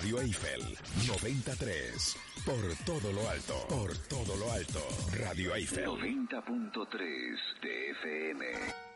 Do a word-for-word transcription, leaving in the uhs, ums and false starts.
Radio Eiffel noventa y tres. Por todo lo alto. Por todo lo alto. Radio Eiffel noventa punto tres de F M.